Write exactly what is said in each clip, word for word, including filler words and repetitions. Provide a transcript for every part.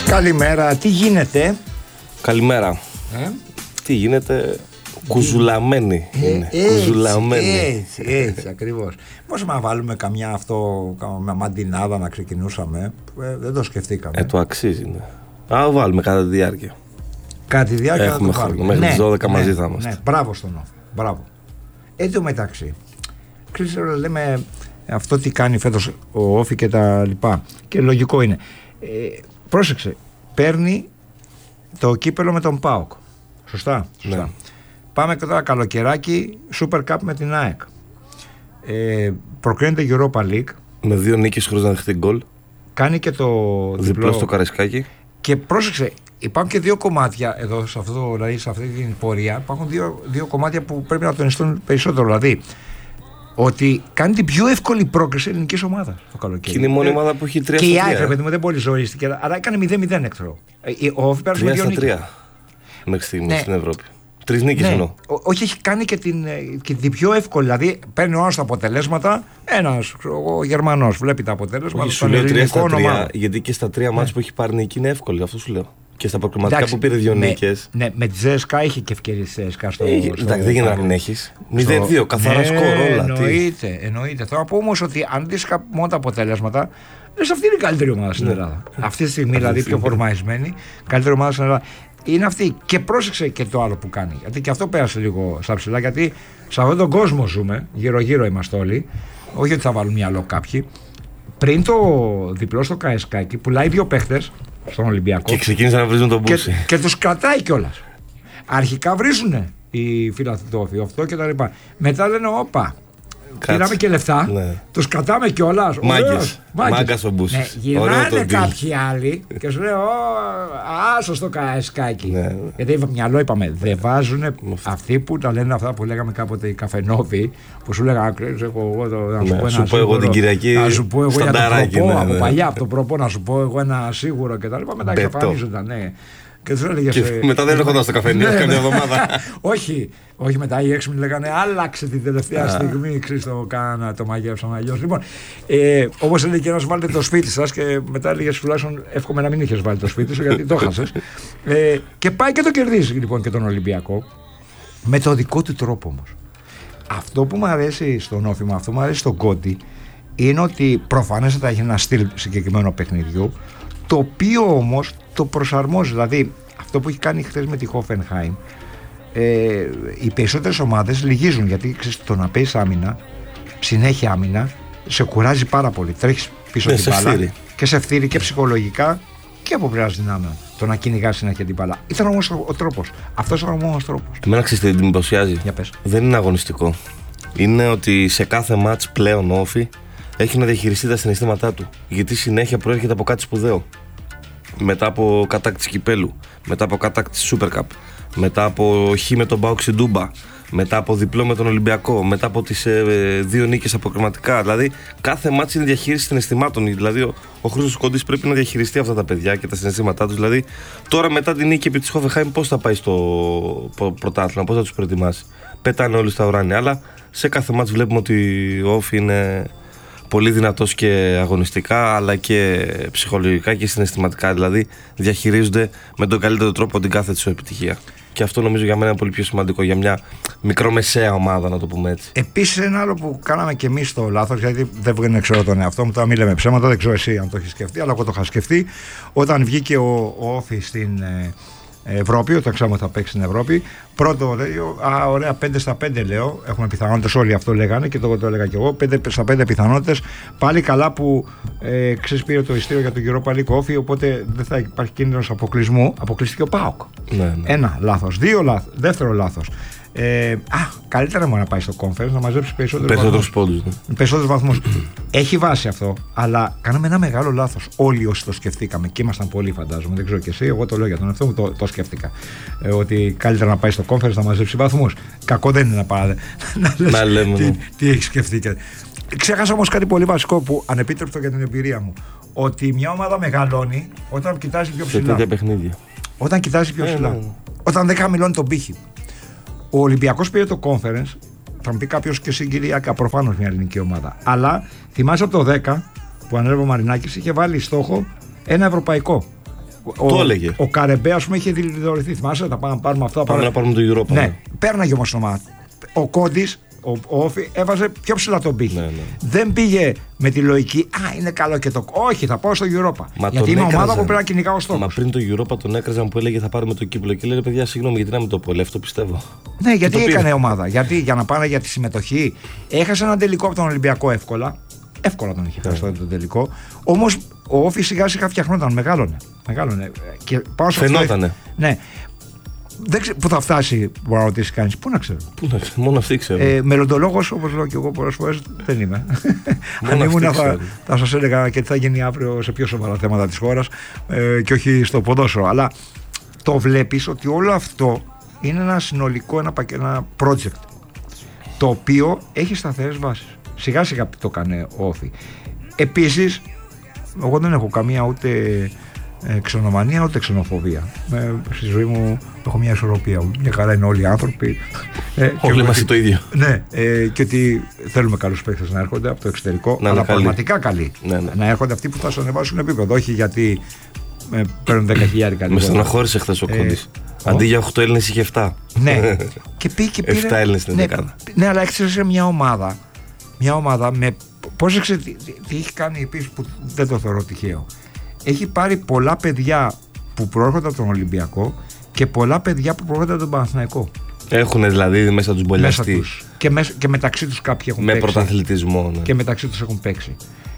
Καλημέρα, τι γίνεται? Καλημέρα. Ε? Τι γίνεται? Κουζουλαμένη είναι. Ε, Κουζουλαμένη. Έτσι, έτσι ακριβώς. Μπορούμε να βάλουμε καμιά αυτό, με μαντινάδα να ξεκινούσαμε. Ε, δεν το σκεφτήκαμε. Ε, το αξίζει. Ναι. Α, βάλουμε κατά τη διάρκεια. Κατά τη διάρκεια Έχουμε θα το χρόνο. Μέχρι ναι, τις δώδεκα ναι, μαζί θα είμαστε. Ναι, μπράβο στον Όφη. Μπράβο. Εν τω μεταξύ, ξέρω, λέμε αυτό τι κάνει φέτος ο Όφη και τα λοιπά. Και λογικό είναι. Ε, πρόσεξε, παίρνει το κύπελο με τον ΠΑΟΚ. Σωστά. Σωστά. Ναι. Πάμε και τώρα καλοκαιράκι, Super Cup με την ΑΕΚ. Ε, προκρίνεται Europa League. Με δύο νίκες χωρίς να δεχτεί γκολ. Κάνει και το διπλό, Διπλό στο Καραϊσκάκι. Και πρόσεξε, υπάρχουν και δύο κομμάτια εδώ, σε, αυτό, δηλαδή, σε αυτή την πορεία. Υπάρχουν δύο, δύο κομμάτια που πρέπει να τονιστούν περισσότερο. Δηλαδή, ότι κάνει την πιο εύκολη πρόκριση ελληνικής ομάδας το καλοκαίρι. Και είναι η μόνη ομάδα που έχει τρία στα και τρία. Και η ΑΕΚ, παιδί μου, δεν πολύ ζορίστηκε. Αλλά έκανε μηδέν μηδέν έκτρο. Ο Όφη πέρασε με δύο νίκες. τρία στα τρία μέχρι στιγμή ναι. στην Ευρώπη. Τρεις νίκες ναι. εννοώ. Όχι, έχει κάνει και την, και την πιο εύκολη. Δηλαδή, παίρνει ο άλλος τα αποτελέσματα. Ένας, ο Γερμανός, βλέπει τα αποτελέσματα. Όχι, σου λέω τρία στα τρία, γιατί και στα τρία ναι. μάτς που έχει πάρει νίκη είναι εύκολη. Αυτό σου λέω. Και στα προκριματικά που πήρε δύο νίκες. Ναι, με τη Ζέσκα είχε και ευκαιρίες τη Ζέσκα στο. Εντάξει, δεν γίνεται να μην έχει. μηδέν δύο, καθαρά σκορ όλα. Εννοείται, εννοείται. Θέλω να πω όμως ότι αν δεις μόνο τα αποτελέσματα, λες αυτή είναι η καλύτερη ομάδα στην Ελλάδα. Αυτή τη στιγμή, δηλαδή, πιο φορμαρισμένη, καλύτερη ομάδα στην Ελλάδα. Είναι αυτή. Και πρόσεξε και το άλλο που κάνει. Γιατί και αυτό πέρασε λίγο στα ψηλά. Γιατί σε αυτόν τον κόσμο ζούμε, γύρω-γύρω είμαστε όλοι. Όχι ότι θα βάλουν μυαλό κάποιοι. Πριν το διπλό στο Καραϊσκάκι, πουλάει δύο παίχτες στον Ολυμπιακό. Και ξεκίνησαν να βρίζουν τον Μπούση. Και, και τους κρατάει κιόλας. Αρχικά βρίζουνε οι φιλαθλητόφοι αυτό και τα λοιπά. Μετά λένε, όπα. Πήραμε και λεφτά, ναι. Τους κρατάμε κιόλας. Μάγκες. Μάγκας ο Μπούσης. Ναι, γυρνάνε κάποιοι άλλοι και σου λέει, άσο στο Καραϊσκάκι. Ναι. Γιατί μυαλό είπαμε, δεν βάζουν αυτοί που τα λένε αυτά που λέγαμε κάποτε οι καφενόβοι, που σου λέγανε, έχω εγώ το, να σου ναι, πω ένα σου πω εγώ την Κυριακή. Να σου πω εγώ για το προπό, ναι, από ναι. παλιά από το προπό, να σου πω εγώ ένα σίγουρο κτλ. Μετά εξαφανίζονταν, ναι. Και τους έλεγες, και ε... μετά δεν έρχονταν στο καφενείο καμιά εβδομάδα. όχι, όχι, μετά οι έξυπνοι λέγανε άλλαξε την τελευταία στιγμή. Ξέρεις, το κάνα, το μαγεύσαμε αλλιώς. Λοιπόν, ε, όπως έλεγε και ένας, βάλτε το σπίτι σας, και μετά έλεγες τουλάχιστον εύχομαι να μην είχες βάλει το σπίτι σου γιατί το χάσες. Ε, και πάει και το κερδίζει λοιπόν και τον Ολυμπιακό με το δικό του τρόπο όμως. Αυτό που μου αρέσει στον Όφη, αυτό που μου αρέσει στον Κόντι, είναι ότι προφανέστατα έχει ένα στυλ συγκεκριμένο παιχνιδιού, το οποίο όμως το προσαρμόζει. Δηλαδή αυτό που έχει κάνει χθες με τη Hoffenheim, ε, οι περισσότερες ομάδες λυγίζουν, γιατί ξέρεις, το να παίζεις άμυνα, συνέχεια άμυνα, σε κουράζει πάρα πολύ. Τρέχεις πίσω ναι, την μπάλα φθήρει. Και σε φθείρει και ψυχολογικά και από πλευράς δυνάμεων το να κυνηγάς συνέχεια την μπάλα. Ήταν όμως ο, ο τρόπος. Αυτός είναι ο μόνος τρόπος. Εμένα ξέρεις τι με εντυπωσιάζει. Δεν είναι αγωνιστικό. Είναι ότι σε κάθε μάτς πλέον ο Όφη έχει να διαχειριστεί τα συναισθήματά του. Γιατί συνέχεια προέρχεται από κάτι σπουδαίο. Μετά από κατάκτηση κυπέλου, μετά από κατάκτηση Super Cup, μετά από χ με τον ΠΑΟΚ στην Τούμπα, μετά από διπλό με τον Ολυμπιακό, μετά από τις ε, δύο νίκες αποκριματικά. Δηλαδή, κάθε μάτς είναι διαχείριση συναισθημάτων. Δηλαδή, ο, ο Χρήστος Κόντης πρέπει να διαχειριστεί αυτά τα παιδιά και τα συναισθήματά τους. Δηλαδή, τώρα μετά την νίκη επί της Hoffenheim, πώς θα πάει στο πρωτάθλημα, πώς θα τους προετοιμάσει. Πετάνε όλοι στα ουράνια. Αλλά σε κάθε μάτς βλέπουμε ότι ο Όφη είναι πολύ δυνατός και αγωνιστικά, αλλά και ψυχολογικά και συναισθηματικά. Δηλαδή, διαχειρίζονται με τον καλύτερο τρόπο την κάθε της επιτυχία. Και αυτό νομίζω για μένα είναι πολύ πιο σημαντικό για μια μικρομεσαία ομάδα, να το πούμε έτσι. Επίσης, ένα άλλο που κάναμε και εμείς το λάθος, γιατί δεν βγαίνει, ξέρω τον εαυτό μου, τώρα μην λέμε ψέματα, δεν ξέρω εσύ αν το έχεις σκεφτεί, αλλά εγώ το είχα σκεφτεί. Όταν βγήκε ο, ο Όφη στην ε, Ευρώπη, όταν ξέραμε ότι θα παίξει στην Ευρώπη, πρώτο λέω, α, ωραία, πέντε στα πέντε λέω. Έχουμε πιθανότητες, όλοι αυτό λέγανε και το, το έλεγα και εγώ. πέντε στα πέντε πιθανότητες. Πάλι καλά που ε, ξέρεις, πήρε το ειστήριο για τον Europa League Όφη, οπότε δεν θα υπάρχει κίνδυνος αποκλεισμού. Αποκλείστηκε ο ΠΑΟΚ. Ναι, ναι. Ένα λάθος. Δύο λάθος. Δεύτερο λάθος. Ε, α, καλύτερα μόνο να πάει στο conference να μαζέψει περισσότερους βαθμούς. Περισσότερους βαθμούς. Έχει βάση αυτό, αλλά κάναμε ένα μεγάλο λάθος. Όλοι όσοι το σκεφτήκαμε και ήμασταν πολλοί, φαντάζομαι. Δεν ξέρω και εσύ, εγώ το λέω για τον εαυτό μου, το, το σκέφτηκα. Ε, ότι καλύτερα να πάει στο conference να μαζέψει βαθμούς. Κακό δεν είναι να πάει να λες να λέμε, τι, τι έχει σκεφτεί. Ξέχασα όμως κάτι πολύ βασικό που ανεπίτρεπτο για την εμπειρία μου. Ότι μια ομάδα μεγαλώνει όταν κοιτάζει πιο ψηλά. Όταν κοιτάζει πιο ψηλά. Ε, όταν δεν χαμηλώνει τον πύχη. Ο Ολυμπιακός πήρε το conference, θα μου πει κάποιος και συγκυριακά, προφανώς μια ελληνική ομάδα. Αλλά θυμάσαι από το δέκα που ανέλαβε ο Μαρινάκης είχε βάλει στόχο ένα ευρωπαϊκό. Το ο, έλεγε. Ο Καρεμπέ, ας πούμε, είχε δηλητηριωθεί. Θυμάσαι, θα πάμε να πάρουμε αυτό. Πάμε να πάρουμε το Europa. Ναι, πέρναγε όμως το ομάδα. Ο Κόντις, ο, ο Όφη, έβαζε πιο ψηλά τον πύχη. Ναι, ναι. Δεν πήγε με τη λογική, α, είναι καλό και το. Όχι, θα πάω στο Europa. Μα γιατί είναι έκραζαν. ομάδα που πρέπει να κυνηγάω στόχους. Μα πριν το Europa τον έκραζαν που έλεγε θα πάρουμε το κύπλο. Και λέει, παιδιά, συγγνώμη, γιατί να μην το πω. Λέει, αυτό πιστεύω. Ναι, γιατί το έκανε πήρε. ομάδα. Γιατί για να πάνε για τη συμμετοχή. Έχασε έναν τελικό από τον Ολυμπιακό εύκολα. Εύκολα τον είχε χάσει yeah. τον τελικό. Όμως ο Όφη σιγά σιγά φτιαχνόταν, μεγάλωνε. μεγάλωνε. Και πάω σε Φαινότανε. Αυτό, ναι. Δεν ξέρω πού θα φτάσει, μπορεί να ρωτήσει κανείς. Πού να ξέρω. Πού να ξέρω, μόνο αυτοί ξέρουν. Ε, Μελλοντολόγος, όπως λέω και εγώ πολλές φορές, δεν είμαι. Αν ήμουν, θα, θα σας έλεγα και τι θα γίνει αύριο σε πιο σοβαρά θέματα της χώρας ε, και όχι στο ποδόσφαιρο. Αλλά το βλέπεις ότι όλο αυτό είναι ένα συνολικό, ένα, ένα project το οποίο έχει σταθερές βάσεις. Σιγά σιγά το κάνει ο Όφη. Επίσης, εγώ δεν έχω καμία ούτε ε, ξενομανία ούτε ξενοφοβία. Ε, στη ζωή μου έχω μια ισορροπία. Μια χαρά είναι όλοι οι άνθρωποι. Ε, όλοι είμαστε το ίδιο. Ναι, ε, και ότι θέλουμε καλούς παίκτες να έρχονται από το εξωτερικό, να αλλά καλή. πραγματικά καλοί. Ναι, ναι. Να έρχονται αυτοί που θα σου ανεβάσουν επίπεδο. Όχι γιατί ε, παίρνουν δέκα χιλιάδες καλοί. Με στεναχώρησε χθες ο ε, Κόντις. Αντί για οκτώ Έλληνες είχε επτά. Ναι, και πήγε και πήρε. επτά Έλληνες στην ναι, δεκάδα. Ναι, αλλά έξερε μια ομάδα. Μια ομάδα με. Πρόσεξε τι, τι έχει κάνει επίσης που δεν το θεωρώ τυχαίο. Έχει πάρει πολλά παιδιά που προέρχονται από τον Ολυμπιακό και πολλά παιδιά που προέρχονται από τον Παναθηναϊκό. Έχουν δηλαδή μέσα τους μπολιαστεί. Και, με, και μεταξύ τους κάποιοι έχουν με παίξει. Με πρωταθλητισμό. Ναι. Και μεταξύ τους έχουν παίξει.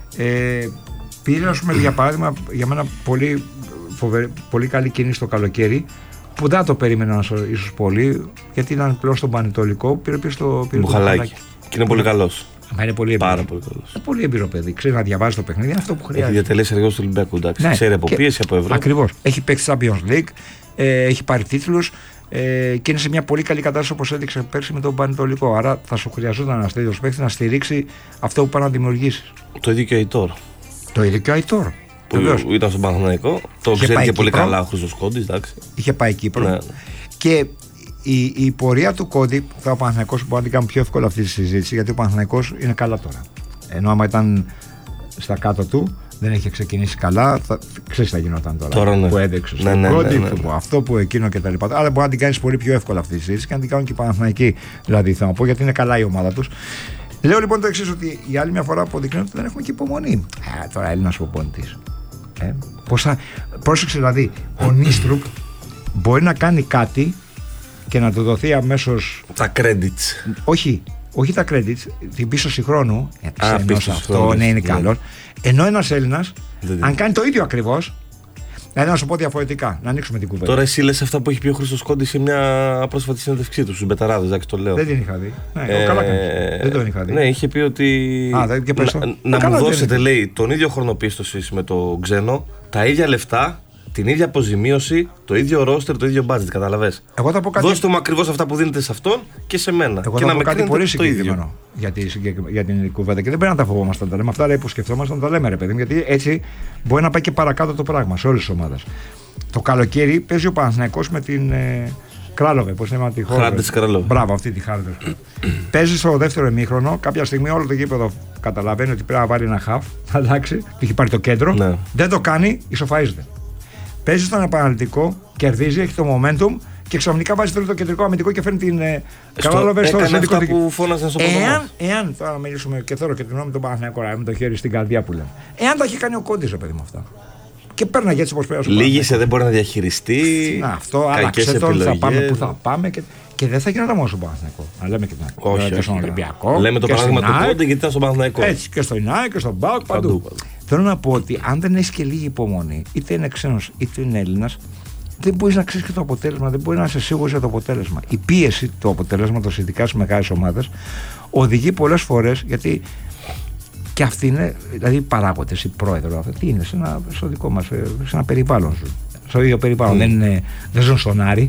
Ε, πήρε, ας πούμε, για παράδειγμα, για μένα πολύ, φοβερή, πολύ καλή κίνηση το καλοκαίρι που δεν το περίμεναν ίσως πολύ, γιατί ήταν πλέον στον Πανετολικό. Πήρε πίσω στο Μπουχαλάκι. Και είναι πολύ καλός. Μα είναι πολύ Πάρα πολύ καλό. Είναι πολύ έμπειρο παιδί. Ξέρει να διαβάζει το παιχνίδι, είναι αυτό που χρειάζεται. Έχει διατελέσει εργό του Ολυμπιακού. Ναι, ξέρει από πίεση, από Ευρώπη. Ακριβώς. Έχει παίξει Champions League, ε, έχει πάρει τίτλους ε, και είναι σε μια πολύ καλή κατάσταση όπως έδειξε πέρσι με τον Πανετολικό. Άρα θα σου χρειαζόταν ένα τέτοιο παίκτη να στηρίξει αυτό που πάει να δημιουργήσει. Το ίδιο και ο Αϊτόρ. Το ίδιο και ο Αϊτόρ. Που βεβαίως. Ήταν στον Παναθηναϊκό. Το ξέρει και πολύ καλά ο Χρήστος Κόντης. Είχε πάει Κύπρο. Ναι. Και Η, η πορεία του Κόντι, ο Παναθηναϊκός μπορεί να την κάνει πιο εύκολα αυτή τη συζήτηση, γιατί ο Παναθηναϊκός είναι καλά τώρα. Ενώ άμα ήταν στα κάτω του, δεν είχε ξεκινήσει καλά, θα, ξέρεις τι θα γινόταν τώρα. τώρα ναι. Που έδειξε στον ναι, ναι, Κόντι, ναι, ναι, ναι. αυτό που εκείνο κτλ. Αλλά μπορεί να την κάνει πολύ πιο εύκολα αυτή τη συζήτηση και να την κάνουν και οι Παναθηναϊκοί. Δηλαδή, θα πω, γιατί είναι καλά η ομάδα του. Λέω λοιπόν το εξής, ότι η άλλη μια φορά αποδεικνύει ότι δεν έχουμε και υπομονή. Ε, τώρα Έλληνας προπονητής. Ε, θα... Πρόσεξε δηλαδή, ο Νίστρουπ μπορεί να κάνει κάτι και να του δοθεί αμέσως τα credits. Όχι, όχι τα credits, την πίστοση χρόνου. Ξένος αυτό, ναι, είναι καλό. Ενώ ένας Έλληνας, αν κάνει το ίδιο ακριβώς, δηλαδή να σου πω διαφορετικά, να ανοίξουμε την κουβέντα. Τώρα εσύ λες αυτά που έχει πει ο Χρήστος Κόντης σε μια πρόσφατη συνέντευξή του στους Μπεταράδες, εντάξει, το λέω. Δεν την είχα δει. Ναι, ε, καλά κάνεις. Δεν τον είχα δει. Ναι, είχε πει ότι. Α, και να, να μου δώσετε, λέει, τον ίδιο χρόνο πίστοσης με το ξένο, τα ίδια λεφτά, την ίδια αποζημίωση, το ίδιο ρόστερ, το ίδιο budget, καταλαβες. Εγώ θα πω κάτι... Δώστε μου ακριβώς αυτά που δίνετε σε αυτόν και σε μένα. Εγώ και θα να πω με κάτι πολύ το συγκεκριμένο για, τη, για την κουβέντα. Και δεν πρέπει να τα φοβόμαστε να τα λέμε. Αυτά λέει, που σκεφτόμαστε να τα λέμε, ρε παιδί μου, γιατί έτσι μπορεί να πάει και παρακάτω το πράγμα σε όλες τις ομάδες. Το καλοκαίρι παίζει ο Παναθηναϊκός με την ε, Κράλοβε. Πώς είναι τη χώρα. Χάρντες Κράλοβε. Μπράβο, αυτή τη Χάρντες. Παίζει στο δεύτερο ημίχρονο. Κάποια στιγμή όλο το γήπεδο καταλαβαίνει ότι πρέπει να βάλει ένα χαφ. Θα αλλάξει. Του έχει πάρει το κέντρο. Ναι. Δεν το κάνει, ισοφαίζεται. Παίζει στον επαναληπτικό, κερδίζει, έχει το momentum και ξαφνικά βάζει το κεντρικό αμυντικό και φέρνει την ε, Κράλοβε στο συνδικό. Αυτά που φώναζαν στο ποδόσφαιρο. Εάν, εάν, τώρα να μιλήσουμε και θέλω και την γνώμη του Παναθηναϊκού, με το χέρι στην καρδιά που λέμε. Εάν τα έχει κάνει ο Κόντις, παιδί μου, αυτά. Και παίρναγε έτσι όπως πέρασε. Λίγησε, δεν μπορεί να διαχειριστεί. Να, αυτό, άλλαξε το, θα πάμε που θα πάμε. Και, και δεν θα γινόταν μόνο στον Παναθηναϊκό. Να λέμε και, όχι, και στον Ολυμπιακό. Λέμε το παράδειγμα του Κόντι γιατί ήταν στον Παναθηναϊκό. Έτσι και στον Ινάη και στον Μπάουκ, παντού. παντού, παντού. Θέλω να πω ότι αν δεν έχει και λίγη υπομονή, είτε είναι ξένος είτε είναι Έλληνας, δεν μπορεί να ξέρει και το αποτέλεσμα, δεν μπορεί να είσαι σίγουρος για το αποτέλεσμα. Η πίεση του αποτελέσματος, ειδικά στις μεγάλες ομάδες, οδηγεί πολλές φορές, γιατί και αυτοί είναι, δηλαδή οι παράγοντες, οι πρόεδροι, αυτοί είναι σε ένα, στο δικό μας, σε ένα περιβάλλον σου. Στο ίδιο περιβάλλον. Mm. Δεν, είναι, δεν ζουν στον Άρη.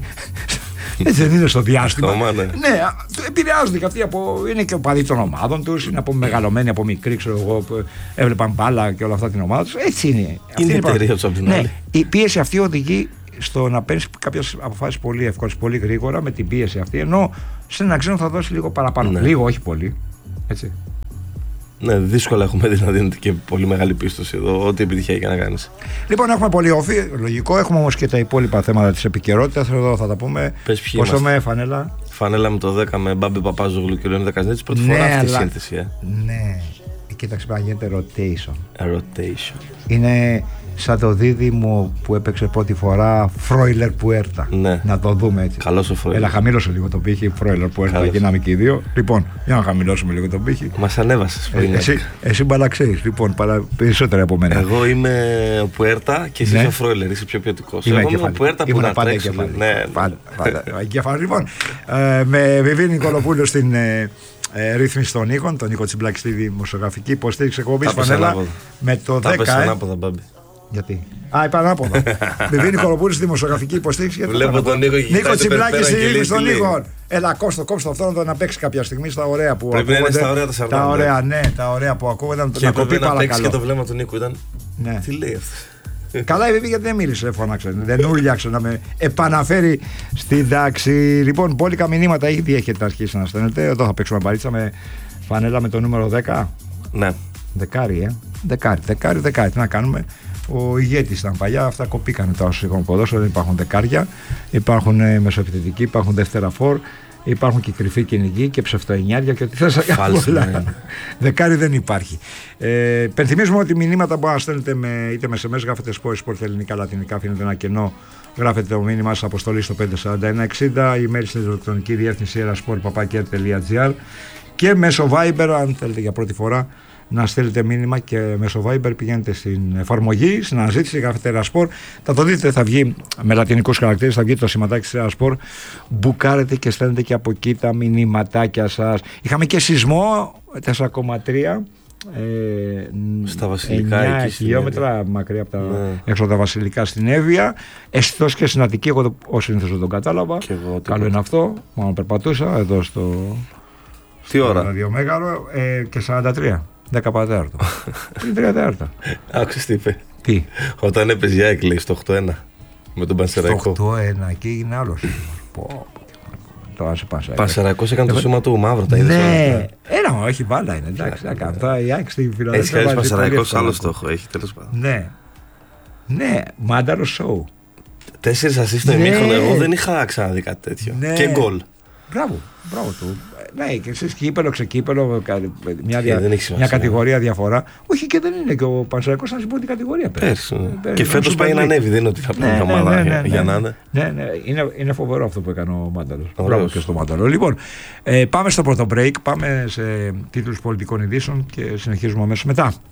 Έτσι δεν είναι στο διάστημα. ναι, ναι επηρεάζονται και αυτοί από. Είναι και οπαδοί των ομάδων τους, είναι από μεγαλωμένοι, από μικροί, ξέρω εγώ, που έβλεπαν μπάλα και όλα αυτά την ομάδα τους. Έτσι είναι. Είναι εταιρεία του από την άλλη. Η πίεση αυτή οδηγεί στο να παίρνει κάποιες αποφάσεις πολύ εύκολες, πολύ γρήγορα με την πίεση αυτή. Ενώ σε ένα ξένο θα δώσει λίγο παραπάνω. Ναι. Λίγο, όχι πολύ. Έτσι. Ναι, δύσκολα έχουμε δει να δίνεται και πολύ μεγάλη πίστοση εδώ, ό,τι επιτυχία και να κάνεις. Λοιπόν, έχουμε πολύ όφη, λογικό. Έχουμε όμως και τα υπόλοιπα θέματα της επικαιρότητας. Εδώ θα τα πούμε. Πόσο με φανέλα. Φανέλα με το δέκα με Μπάμπη Παπάζογλου και Λεωνίδα Καζνέτση. Πρώτη ναι, φορά αυτή αλλά... η σύνθεση. Ε. Ναι. Κοίταξε, πάει γίνεται rotation. A rotation. Είναι σαν το δίδυμο που έπαιξε πρώτη φορά Φρόιλερ Πουέρτα. Ναι. Να το δούμε έτσι. Καλώς ο Φρόιλερ. Έλα, χαμήλωσε λίγο το πύχη. Φρόιλερ Πουέρτα, γίναμε και οι δύο. Λοιπόν, για να χαμηλώσουμε λίγο το πύχη. Μας ανέβασες πριν. Ε, εσύ, εσύ μπαλαξέεις, λοιπόν, παρα... περισσότερα από μένα. Εγώ είμαι ο Πουέρτα και εσύ ναι. ο Φρόιλερ. Είσαι πιο ποιοτικός. Είμαι Εγώ είμαι ο Πουέρτα που να τρέξει. Ναι. Πάντα. Λοιπόν, με Βιβί Νικολοπούλου στην. Ε, ρύθμιση των ήχων, τον ήχο της Black στη δημοσιογραφική υποστήριξη εκπομπής Φανέλα με το τα δέκα. Τα ανάποδα, Μπάμπη. Γιατί? Α, είπα ανάποδα. Βιβί Νικολοπούλου στη δημοσιογραφική υποστήριξη. Γιατί βλέπω τον Νίκο και Νίκο Τσιμπλάκη στη ρύθμιση των ήχων. Έλα, κόστο, κόψτε αυτό να παίξει κάποια στιγμή στα ωραία που ακούγονται. Πρέπει να είναι στα ωραία τα σαρδάμ. Τα ωραία, ναι, τα ωραία που ακούγονται. Και να κοπεί παρακαλώ. Και το βλέμμα του Νίκου ήταν. Ναι. Τι λέει αυτό. Καλά, η Βιβί γιατί δεν μίλησε, φωνάξε. Δεν ούλιαξε να με επαναφέρει στην τάξη. Λοιπόν, πόλικα μηνύματα ήδη έχετε αρχίσει να στέλνετε. Εδώ θα παίξουμε μπαρίτσα με φανέλα με το νούμερο δέκα. Ναι. Δεκάρι, ε. Δεκάρι, δεκάρι, δεκάρι. Τι να κάνουμε. Ο ηγέτης ήταν παλιά, αυτά κοπήκανε τώρα στο σύγχρονο ποδόσφαιρο. Δεν υπάρχουν δεκάρια. Υπάρχουν ε, μεσοεπιθετικοί, υπάρχουν δεύτερα φορ. Υπάρχουν και κρυφοί κυνηγοί και ψευτοεννιάρια και ό,τι θες να κάνουμε. Δεκάρι δεν υπάρχει. Ε, πενθυμίζουμε ότι μηνύματα μπορεί να στέλνετε με, είτε με ες εμ ες, γράφετε sport, sport ελληνικά, λατινικά, αφήνετε ένα κενό, γράφετε το μήνυμά σας αποστολή στο πέντε τέσσερα ένα εξήντα, email στην ηλεκτρονική διεύθυνση erasport παπάκι τελεία gr και μέσω Viber, αν θέλετε για πρώτη φορά να στείλετε μήνυμα και μέσω Viber πηγαίνετε στην εφαρμογή, στην αναζήτηση, γράφετε Erasport. Θα το δείτε, θα βγει με λατινικούς χαρακτήρες, θα βγει το σηματάκι της Erasport. Μπουκάρετε και στέλνετε και από εκεί τα μηνυματάκια σας. Είχαμε και σεισμό τέσσερα κόμμα τρία. Ε, στα Βασιλικά, εννιά χιλιόμετρα μακριά από τα ναι. έξω από τα Βασιλικά στην Εύβοια. Αισθητός και στην Αττική, εγώ ως συνήθως δεν τον κατάλαβα. Εγώ, καλό είναι αυτό. Μόνο περπατούσα εδώ στο. Τι ώρα? Ραδιομέγαρο ε, και σαράντα τρία. δέκα παρατέταρτο. Είναι τρία τέταρτα. Άκουσες τι είπε. Τι. Όταν έπαιζε η ΑΕΚ λέει στο οκτώ ένα με τον Πανσεραϊκό. Στο οκτώ ένα και έγινε άλλος. Τώρα σε Πανσεραϊκό. Πανσεραϊκός έκανε το σήμα του μαύρο, τα είδες. Ναι, ένα μου, έχει μπάλα είναι. Εντάξει, να κάνω. Τώρα η ΑΕΚ στη Φιλαδέλφια. Έτσι κάνεις Πανσεραϊκός, άλλο στόχο έχει, τέλος πάντων. Ναι. Ναι, μάνταρο σοου. Τέσσερις ασίστ στο ημίχρονο, εγώ δεν είχα ξαναδεί κάτι τέτοιο. Και γκολ. Μπράβο, μπράβο του. Ναι, και εσείς κύπελο, ξεκύπελο, μια, δια, μια κατηγορία διαφορά. Όχι και δεν είναι και ο Πανσεραϊκός ήταν στην πρώτη κατηγορία πέρσι. Ναι. Πέρσι. Και φέτος πάει να ανέβει, δεν είναι ότι θα πρέπει να ομάδα για να είναι. Ναι, ναι, είναι, είναι φοβερό αυτό που έκανε ο Μάνταλος. Μπράβο και στο Μάνταλο. Λοιπόν, ε, πάμε στο πρώτο break, πάμε σε τίτλους πολιτικών ειδήσεων και συνεχίζουμε αμέσως μετά.